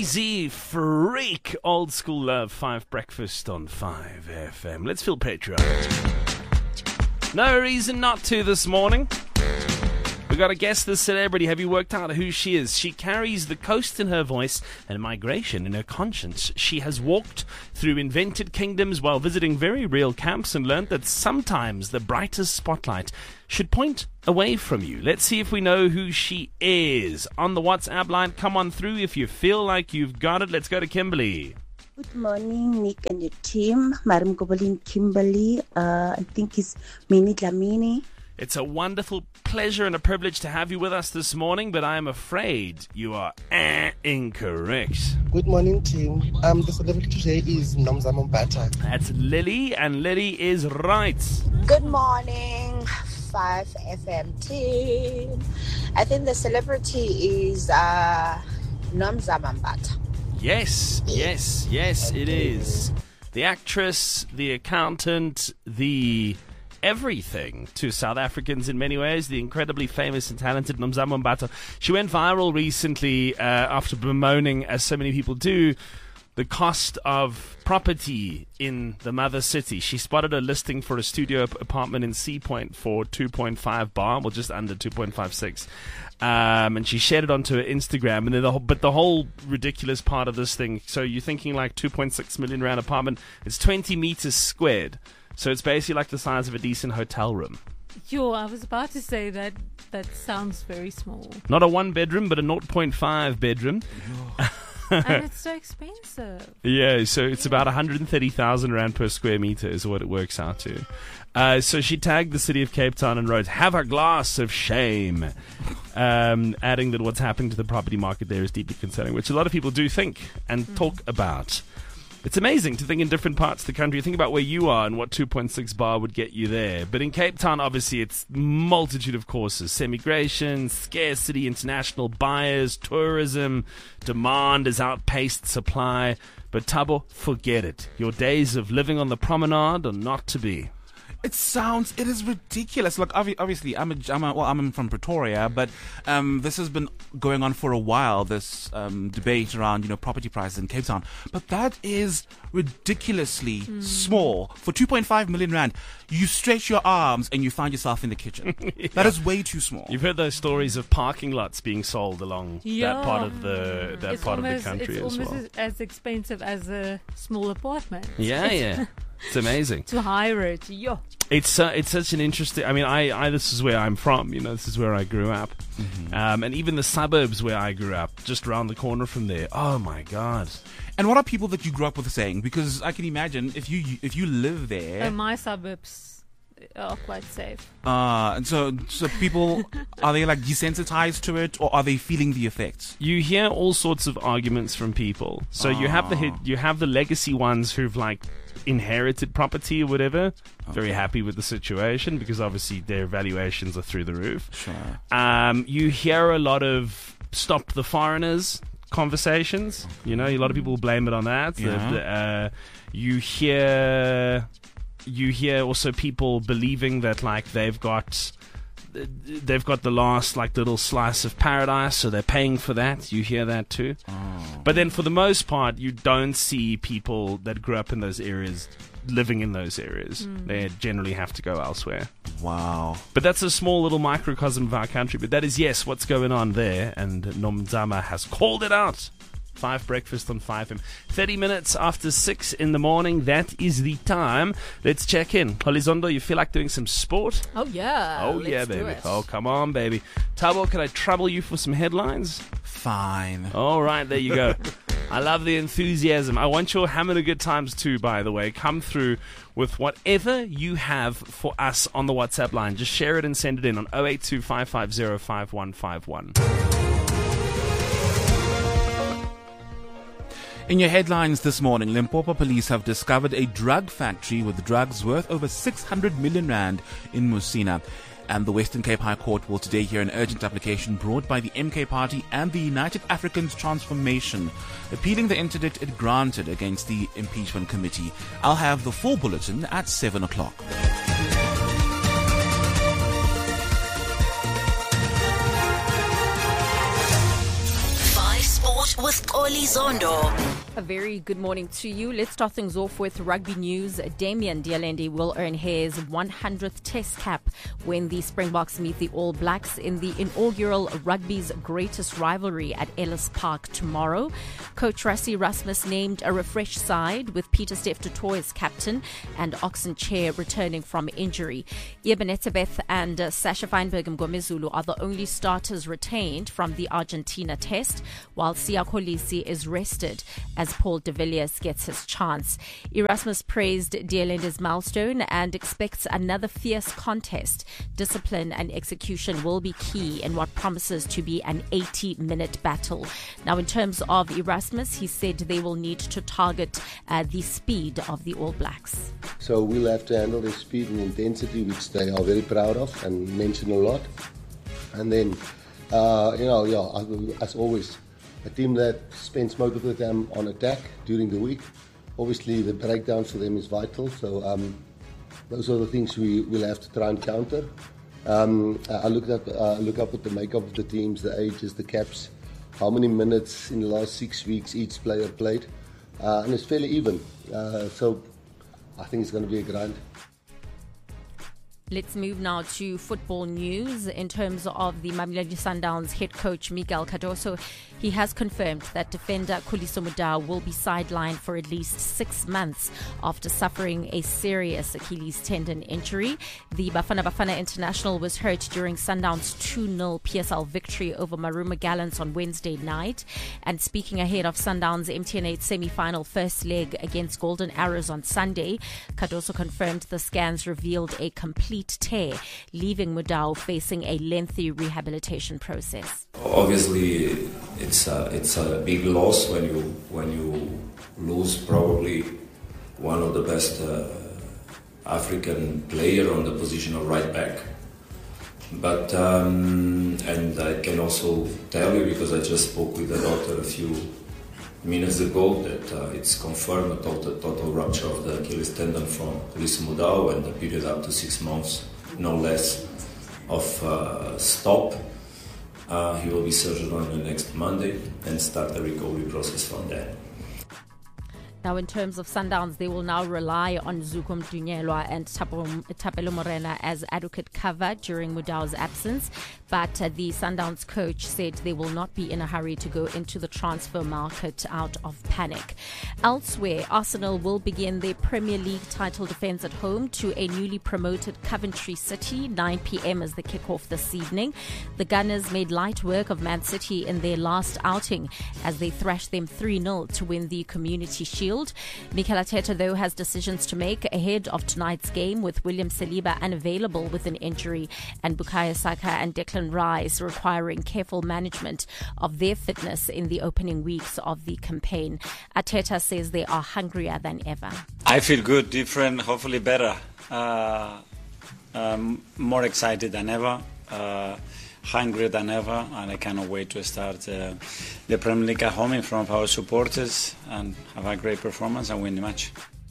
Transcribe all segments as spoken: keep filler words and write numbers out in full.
Jay-Z, Freak, Old School Love, five Breakfast on five F M. Let's feel patriotic. No reason not to this morning. We got to guess the celebrity. Have you worked out who she is? She carries the coast in her voice and migration in her conscience. She has walked through invented kingdoms while visiting very real camps and learned that sometimes the brightest spotlight should point away from you. Let's see if we know who she is. On the WhatsApp line, come on through if you feel like you've got it. Let's go to Kimberly. Good morning, Nick and your team. Madam Gobolin Kimberly. Uh, I think it's Minnie Dlamini. It's a wonderful pleasure and a privilege to have you with us this morning, but I am afraid you are eh, incorrect. Good morning, team. Um, the celebrity today is Nomzamo Mbata. That's Lily, and Lily is right. Good morning, five F M team. I think the celebrity is uh, Nomzamo Mbata. Yes, yes, yes, it is. The actress, the accountant, the everything to South Africans in many ways, the incredibly famous and talented Nomzamo Mbata. She went viral recently uh, after bemoaning, as so many people do, the cost of property in the mother city. She spotted a listing for a studio apartment in Sea Point for two point five bar, well, just under two point five six. Um, and she shared it onto her Instagram. And then the whole, but the whole ridiculous part of this thing, so you're thinking like two point six million rand apartment, it's twenty meters squared. So it's basically like the size of a decent hotel room. Yo, I was about to say that that sounds very small. Not a one bedroom, but a zero point five bedroom. And it's so expensive. Yeah, so it's about one hundred thirty thousand rand per square meter is what it works out to. Uh, so she tagged the city of Cape Town and wrote, "Have a glass of shame," um, adding that what's happening to the property market there is deeply concerning, which a lot of people do think and mm. talk about. It's amazing to think in different parts of the country. Think about where you are and what two point six bar would get you there. But in Cape Town, obviously, it's multitude of courses. Semigration, scarcity, international buyers, tourism, demand has outpaced supply. But Thabo, forget it. Your days of living on the promenade are not to be. It sounds, it is ridiculous. Look, obvi- obviously, I'm a, I'm a, well, I'm from Pretoria, but um, this has been going on for a while, this um, debate around, you know, property prices in Cape Town. But that is ridiculously mm. small. For two point five million rand, you stretch your arms and you find yourself in the kitchen. Yeah. That is way too small. You've heard those stories of parking lots being sold along yeah. that part of the that it's part almost, of the country it's as well. almost as expensive as a small apartment. Yeah, yeah. It's amazing. To hire it, yo. It's uh, it's such an interesting. I mean, I, I this is where I'm from. You know, this is where I grew up, mm-hmm. um, and even the suburbs where I grew up, just around the corner from there. Oh my God! And what are people that you grew up with saying? Because I can imagine if you if you live there, uh, my suburbs are quite safe. Uh, and so so people are they like desensitized to it, or are they feeling the effects? You hear all sorts of arguments from people. So you have the you have the legacy ones who've like inherited property or whatever, okay. very happy with the situation because obviously their valuations are through the roof. Sure. Um, you hear a lot of stop the foreigners conversations. Okay. You know, a lot of people blame it on that. Yeah. The, the, uh, you hear, you hear also people believing that like they've got. They've got the last like little slice of paradise, so they're paying for that. You hear that too. Oh. But then for the most part, you don't see people that grew up in those areas living in those areas. Mm. They generally have to go elsewhere. Wow. But that's a small little microcosm of our country. But that is, yes, what's going on there. And Nomzamo has called it out. Five Breakfast on five M. thirty minutes after six in the morning. That is the time. Let's check in. Holizondo, you feel like doing some sport? Oh, yeah. Oh, Let's yeah, do baby. it. Oh, come on, baby. Thabo, can I trouble you for some headlines? Fine. All right, there you go. I love the enthusiasm. I want your having a good times too, by the way. Come through with whatever you have for us on the WhatsApp line. Just share it and send it in on oh eight two, five five zero, five one five one. In your headlines this morning, Limpopo police have discovered a drug factory with drugs worth over six hundred million rand in Musina. And the Western Cape High Court will today hear an urgent application brought by the M K Party and the United Africans Transformation, appealing the interdict it granted against the impeachment committee. I'll have the full bulletin at seven o'clock. Five Sports Sport with Oli Zondo. A very good morning to you. Let's start things off with rugby news. Damian Dialende will earn his one hundredth Test cap when the Springboks meet the All Blacks in the inaugural rugby's greatest rivalry at Ellis Park tomorrow. Coach Rassie Erasmus named a refreshed side with Peter Steph du Toit as captain and Oxen Chair returning from injury. Eben Etzebeth and uh, Sasha Feinberg Mgomezulu are the only starters retained from the Argentina Test, while Siya Kolisi is rested as Paul de Villiers gets his chance. Erasmus praised Dialende's milestone and expects another fierce contest. Discipline and execution will be key in what promises to be an eighty-minute battle. Now, in terms of Erasmus, he said they will need to target uh, the speed of the All Blacks. So we'll have to handle their speed and intensity, which they are very proud of and mention a lot. And then, uh, you know, yeah, as always, a team that spends most of the time on attack during the week. Obviously, the breakdown for them is vital. So um, those are the things we will have to try and counter. Um, I looked up, uh, look up at the makeup of the teams, the ages, the caps, how many minutes in the last six weeks each player played, uh, and it's fairly even. Uh, so I think it's going to be a grind. Let's move now to football news. In terms of the Mamelodi Sundowns head coach Miguel Cardoso, he has confirmed that defender Khuliso Mudau will be sidelined for at least six months after suffering a serious Achilles tendon injury. The Bafana Bafana international was hurt during Sundowns two nil P S L victory over Maruma Gallants on Wednesday night. And speaking ahead of Sundowns' M T N eight semi-final first leg against Golden Arrows on Sunday, Cardoso confirmed the scans revealed a complete tear, leaving Mudau facing a lengthy rehabilitation process. Obviously, it's a, it's a big loss when you when you lose probably one of the best uh, African player on the position of right back. But um, and I can also tell you, because I just spoke with the doctor a few minutes ago, that uh, it's confirmed a total, total rupture of the Achilles tendon from Khuliso Mudau, and a period up to six months, no less, of uh, stop. Uh, he will be surgered on the next Monday and start the recovery process from there. Now, in terms of Sundowns, they will now rely on Zuko Mdunyelwa and Tapelo Morena as adequate cover during Mudau's absence. But uh, the Sundowns coach said they will not be in a hurry to go into the transfer market out of panic. Elsewhere, Arsenal will begin their Premier League title defence at home to a newly promoted Coventry City. nine p.m. is the kickoff this evening. The Gunners made light work of Man City in their last outing as they thrashed them three nil to win the Community Shield. Mikel Arteta, though, has decisions to make ahead of tonight's game, with William Saliba unavailable with an injury and Bukayo Saka and Declan Rice requiring careful management of their fitness in the opening weeks of the campaign. Arteta says they are hungrier than ever. I feel good, different, hopefully better, uh, um, more excited than ever. Uh, hungrier than ever, and I cannot wait to start uh, the Premier League at home in front of our supporters and have a great performance and win the match.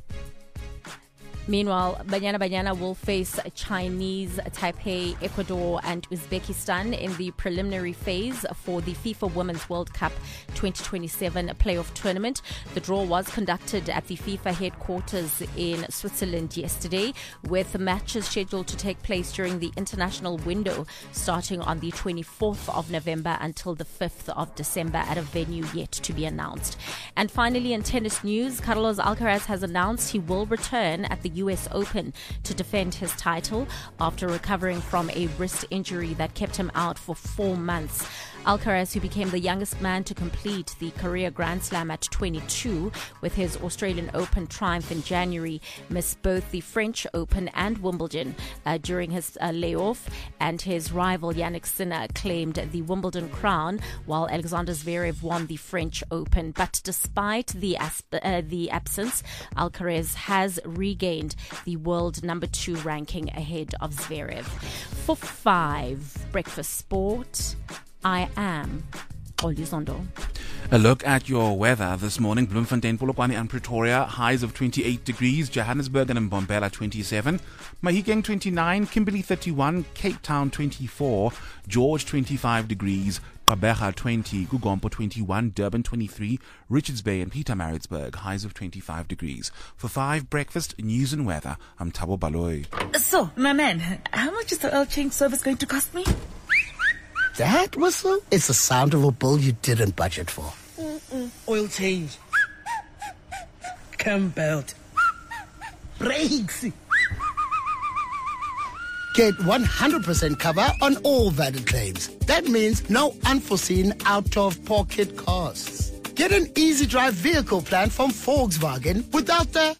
Meanwhile, Banyana Banyana will face Chinese Taipei, Ecuador and Uzbekistan in the preliminary phase for the FIFA Women's World Cup twenty twenty-seven playoff tournament. The draw was conducted at the FIFA headquarters in Switzerland yesterday, with matches scheduled to take place during the international window starting on the twenty-fourth of November until the fifth of December at a venue yet to be announced. And finally, in tennis news, Carlos Alcaraz has announced he will return at the U S Open to defend his title after recovering from a wrist injury that kept him out for four months. Alcaraz, who became the youngest man to complete the career Grand Slam at twenty-two with his Australian Open triumph in January, missed both the French Open and Wimbledon uh, during his uh, layoff, and his rival Jannik Sinner claimed the Wimbledon crown while Alexander Zverev won the French Open. But despite the, asp- uh, the absence, Alcaraz has regained the world number two ranking ahead of Zverev. For five, Breakfast Sport, I am Oli Zondo. A look at your weather this morning. Bloemfontein, Polokwane and Pretoria, highs of twenty-eight degrees. Johannesburg and Mbombela, twenty-seven. Mahikeng, twenty-nine. Kimberley, thirty-one. Cape Town, twenty-four. George, twenty-five degrees. Gqeberha twenty, Gugompo twenty-one, Durban twenty-three, Richards Bay and Pietermaritzburg, highs of twenty-five degrees. For five breakfast, news and weather, I'm Thabo Baloyi. So, my man, how much is the oil change service going to cost me? That whistle? It's the sound of a bill you didn't budget for. Mm-mm. Oil change. Cam belt. Brakes. Get one hundred percent cover on all valid claims. That means no unforeseen out-of-pocket costs. Get an easy drive vehicle plan from Volkswagen without the...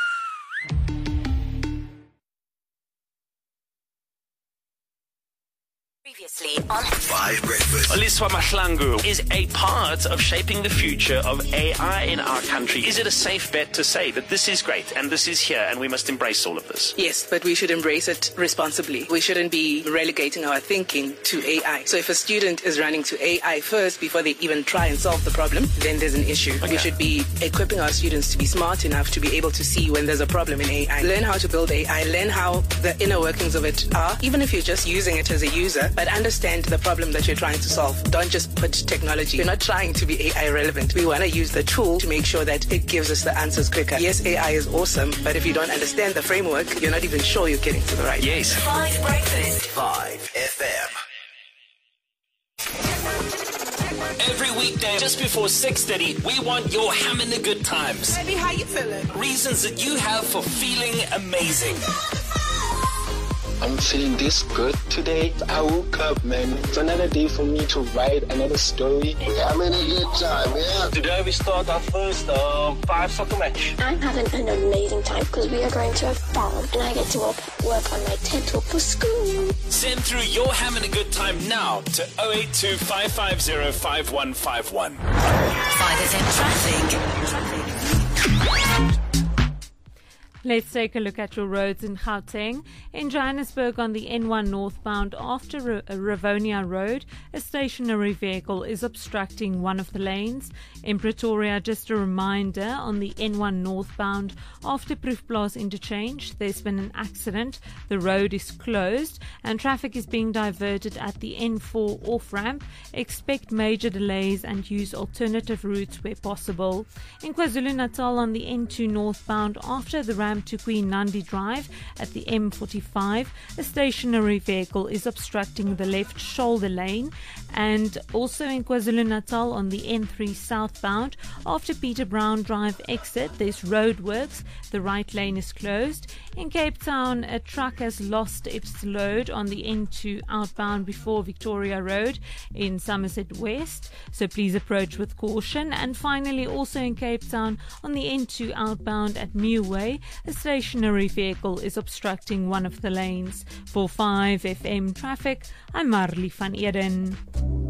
Previously on Five Breakfast. Oliswa Mahlangu is a part of shaping the future of A I in our country. Is it a safe bet to say that this is great and this is here and we must embrace all of this? Yes, but we should embrace it responsibly. We shouldn't be relegating our thinking to A I. So if a student is running to A I first before they even try and solve the problem, then there's an issue. Okay. We should be equipping our students to be smart enough to be able to see when there's a problem in A I. Learn how to build A I, learn how the inner workings of it are, even if you're just using it as a user, but understand the problem that you're trying to solve. Don't just put technology. We're not trying to be A I relevant. We want to use the tool to make sure that it gives us the answers quicker. Yes, A I is awesome, but if you don't understand the framework, you're not even sure you're getting to the right. Yes. Five Breakfast. Five F M. Every weekday, just before six thirty, we want your having the good times. Baby, how you feeling? Reasons that you have for feeling amazing. I'm feeling this good today. I woke up, man. It's another day for me to write another story. We're having a good time, yeah. Today we start our first uh, five soccer match. I'm having an amazing time because we are going to a farm and I get to work, work on my TED Talk for school. Send through your having a good time now to oh eight two, five five zero, five one five one. five F M traffic. Let's take a look at your roads in Gauteng. In Johannesburg on the N one northbound after Ra- Rivonia Road, a stationary vehicle is obstructing one of the lanes. In Pretoria, just a reminder, on the N one northbound after Proefplaas interchange, there's been an accident. The road is closed and traffic is being diverted at the N four off-ramp. Expect major delays and use alternative routes where possible. In KwaZulu-Natal on the N two northbound after the ramp to Queen Nandi Drive at the M forty-five, a stationary vehicle is obstructing the left shoulder lane. And also in KwaZulu-Natal on the N three southbound after Peter Brown Drive exit, there's roadworks. The right lane is closed. In Cape Town, a truck has lost its load on the N two outbound before Victoria Road in Somerset West, so please approach with caution. And finally, also in Cape Town on the N two outbound at Mewway, a stationary vehicle is obstructing one of the lanes. For five F M traffic, I'm Marley van Eden.